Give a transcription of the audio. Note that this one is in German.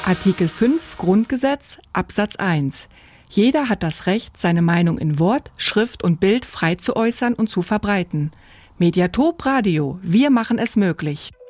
Artikel 5 Grundgesetz, Absatz 1. Jeder hat das Recht, seine Meinung in Wort, Schrift und Bild frei zu äußern und zu verbreiten. Mediatop Radio, wir machen es möglich.